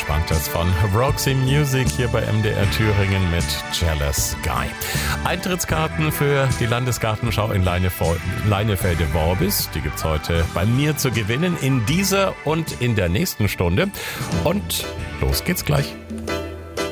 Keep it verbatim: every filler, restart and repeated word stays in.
Entspanntes von Roxy Music hier bei M D R Thüringen mit Jealous Guy. Eintrittskarten für die Landesgartenschau in Leinefelde-Worbis, die gibt's heute bei mir zu gewinnen in dieser und in der nächsten Stunde. Und los geht's gleich.